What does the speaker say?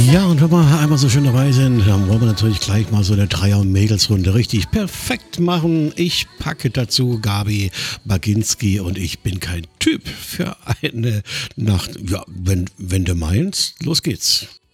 Ja, und wenn wir einmal so schön dabei sind, dann wollen wir natürlich gleich mal so eine Dreier-Mädelsrunde richtig perfekt machen. Ich packe dazu Gabi Baginski und ich bin kein Typ für eine Nacht. Ja, wenn du meinst, los geht's.